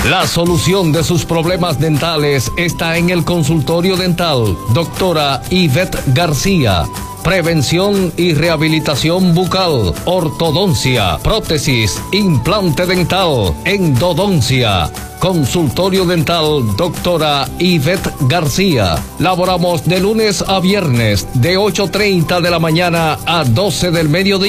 La solución de sus problemas dentales está en el consultorio dental, doctora Ivette García. Prevención y rehabilitación bucal, ortodoncia, prótesis, implante dental, endodoncia. Consultorio dental, doctora Ivette García. Laboramos de lunes a viernes, de 8:30 de la mañana a 12 del mediodía.